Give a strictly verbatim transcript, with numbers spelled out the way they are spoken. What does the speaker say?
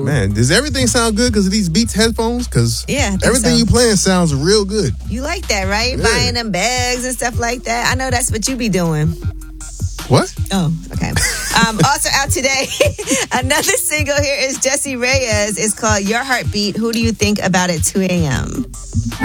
Ooh. Man, does everything sound good because of these Beats headphones? Because yeah, I think everything so. you playing sounds real good. You like that, right? Yeah. Buying them bags and stuff like that. I know that's what you be doing. What? Oh, okay. Um, also out today, another single here is Jessie Reyez. It's called Your Heartbeat. Who do you think about at two a.m.?